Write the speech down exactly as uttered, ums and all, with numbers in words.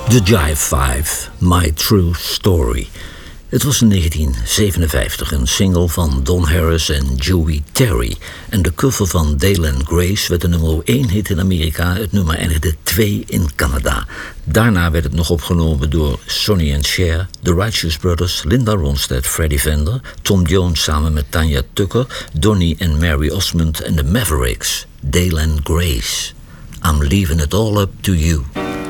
The Jive Five, My True Story. Het was in negentien zevenenvijftig een single van Don Harris en Joey Terry. En de cover van Dale and Grace werd de nummer één hit in Amerika. Het nummer eindigde twee in Canada. Daarna werd het nog opgenomen door Sonny and Cher, The Righteous Brothers, Linda Ronstadt, Freddie Fender, Tom Jones samen met Tanya Tucker, Donny en Mary Osmond en de Mavericks. Dale and Grace. I'm leaving it all up to you.